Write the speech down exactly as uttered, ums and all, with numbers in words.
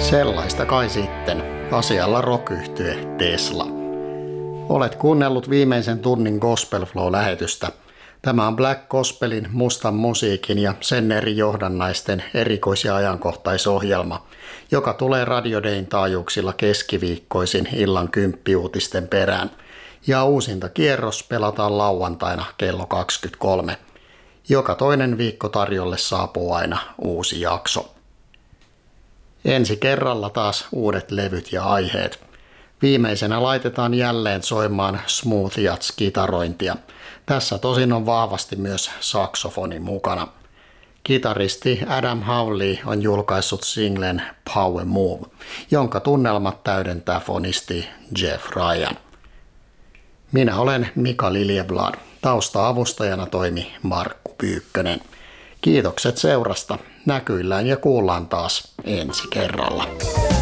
Sellaista kai sitten. Asialla rock-yhtye Tesla. Olet kuunnellut viimeisen tunnin Gospel Flow-lähetystä. Tämä on Black Gospelin, mustan musiikin ja sen eri johdannaisten erikois- ja ajankohtaisohjelma, joka tulee Radio Dayn taajuuksilla keskiviikkoisin illan kymppiuutisten perään. Ja uusinta kierros pelataan lauantaina kello kaksikymmentäkolme. Joka toinen viikko tarjolle saapuu aina uusi jakso. Ensi kerralla taas uudet levyt ja aiheet. Viimeisenä laitetaan jälleen soimaan smooth jazz-kitarointia. Tässä tosin on vahvasti myös saksofoni mukana. Kitaristi Adam Howley on julkaissut singlen Power Move, jonka tunnelmat täydentää fonisti Jeff Ryan. Minä olen Mika Liljeblad. Tausta-avustajana toimi Markku Pyykkönen. Kiitokset seurasta. Näkyillään ja kuullaan taas ensi kerralla.